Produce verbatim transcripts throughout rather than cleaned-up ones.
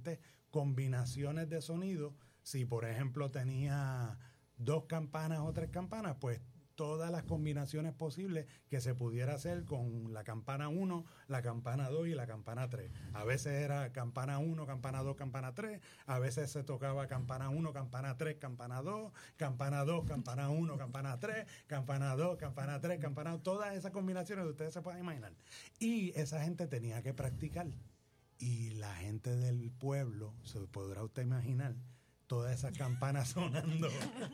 diferentes combinaciones de sonido. Si, por ejemplo, tenía dos campanas o tres campanas, pues todas las combinaciones posibles que se pudiera hacer con la campana uno, la campana dos y la campana tres. A veces era campana uno, campana dos, campana tres. A veces se tocaba campana uno, campana tres, campana dos, campana dos, campana uno, campana tres, campana dos, campana tres, campana dos. Todas esas combinaciones que ustedes se pueden imaginar. Y esa gente tenía que practicar. Y la gente del pueblo, se podrá usted imaginar, todas esas campanas sonando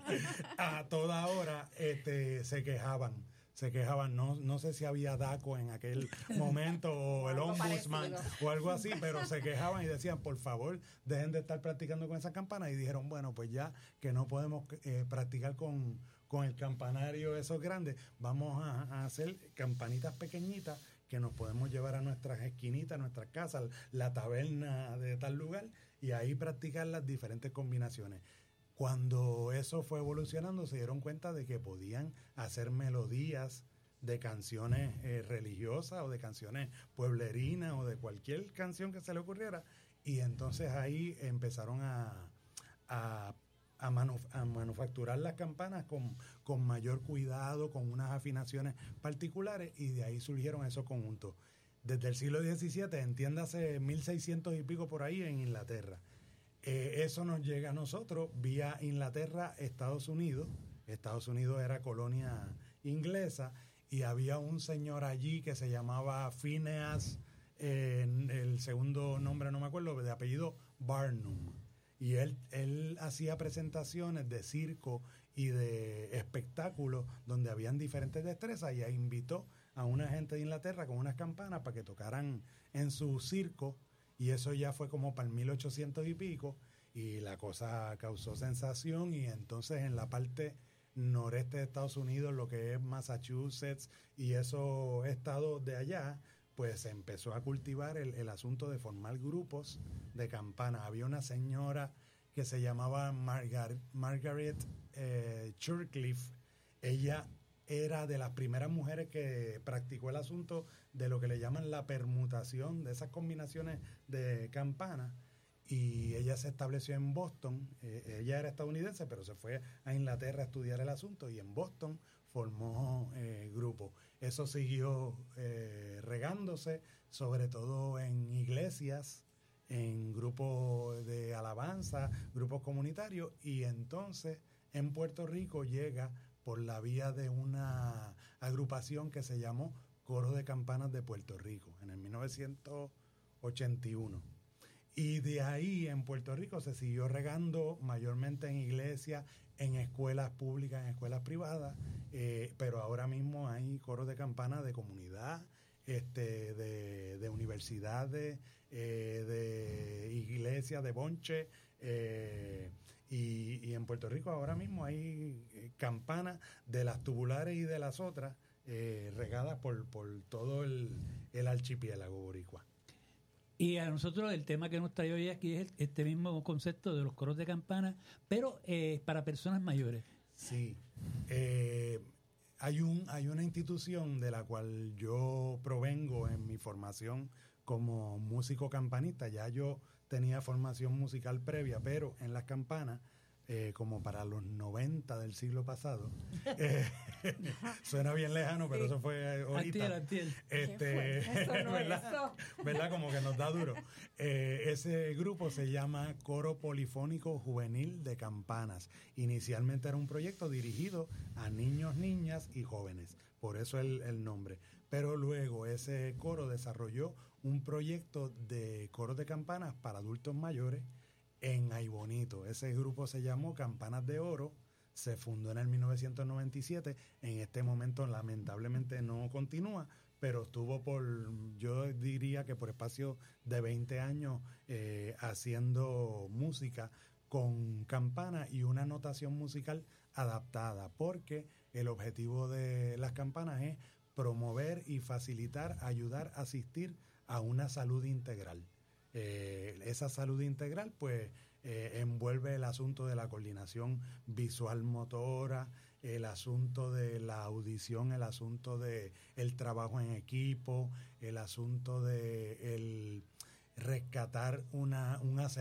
a toda hora, este, se quejaban. Se quejaban, no, no sé si había DACO en aquel momento o el ombudsman o algo así, pero se quejaban y decían, por favor, dejen de estar practicando con esas campanas. Y dijeron, bueno, pues ya que no podemos eh, practicar con, con el campanario esos grandes, vamos a, a hacer campanitas pequeñitas que nos podemos llevar a nuestras esquinitas, a nuestras casas, la taberna de tal lugar, y ahí practicar las diferentes combinaciones. Cuando eso fue evolucionando, se dieron cuenta de que podían hacer melodías de canciones eh, religiosas o de canciones pueblerinas o de cualquier canción que se le ocurriera, y entonces ahí empezaron a, a, a, manuf- a manufacturar las campanas con, con mayor cuidado, con unas afinaciones particulares, y de ahí surgieron esos conjuntos. Desde el siglo diecisiete, entiéndase mil seiscientos y pico por ahí en Inglaterra. Eh, eso nos llega a nosotros vía Inglaterra, Estados Unidos. Estados Unidos era colonia inglesa y había un señor allí que se llamaba Phineas, eh, el segundo nombre no me acuerdo, de apellido Barnum. Y él, él hacía presentaciones de circo y de espectáculos donde habían diferentes destrezas, y ahí invitó a una gente de Inglaterra con unas campanas para que tocaran en su circo. Y eso ya fue como para el mil ochocientos y pico, y la cosa causó sensación, y entonces en la parte noreste de Estados Unidos, lo que es Massachusetts y esos estados de allá, pues se empezó a cultivar el, el asunto de formar grupos de campanas. Había una señora que se llamaba Margar, Margaret eh, Churcliffe. Ella era de las primeras mujeres que practicó el asunto de lo que le llaman la permutación, de esas combinaciones de campanas, y ella se estableció en Boston. Eh, ella era estadounidense, pero se fue a Inglaterra a estudiar el asunto, y en Boston formó eh, grupo. Eso siguió eh, regándose, sobre todo en iglesias, en grupos de alabanza, grupos comunitarios, y entonces en Puerto Rico llega por la vía de una agrupación que se llamó Coro de Campanas de Puerto Rico en el mil novecientos ochenta y uno. Y de ahí en Puerto Rico se siguió regando mayormente en iglesias, en escuelas públicas, en escuelas privadas, eh, pero ahora mismo hay coros de campanas de comunidad, este, de, de universidades, eh, de iglesias, de bonche, eh, y, y en Puerto Rico ahora mismo hay eh, campanas de las tubulares y de las otras eh, regadas por, por todo el, el archipiélago boricua. Y a nosotros el tema que nos trae hoy aquí es este mismo concepto de los coros de campana, pero eh, para personas mayores. Sí. Eh, hay, un, hay una institución de la cual yo provengo en mi formación como músico campanista. Ya yo tenía formación musical previa, pero en las campanas, eh, como para los noventa del siglo pasado, eh, suena bien lejano, pero eso fue ahorita. Antiel, antiel. Este, Eso no es ¿verdad? eso. ¿Verdad? Como que nos da duro. Eh, ese grupo se llama Coro Polifónico Juvenil de Campanas. Inicialmente era un proyecto dirigido a niños, niñas y jóvenes. Por eso el, el nombre. Pero luego ese coro desarrolló un proyecto de coros de campanas para adultos mayores en Aybonito. Ese grupo se llamó Campanas de Oro. Se fundó en el mil novecientos noventa y siete. En este momento lamentablemente no continúa, pero estuvo por, yo diría que por espacio de veinte años eh, haciendo música con campana y una notación musical adaptada, porque el objetivo de las campanas es promover y facilitar, ayudar, asistir a una salud integral. Eh, esa salud integral pues eh, envuelve el asunto de la coordinación visual motora, el asunto de la audición, el asunto de el trabajo en equipo, el asunto de el rescatar una, un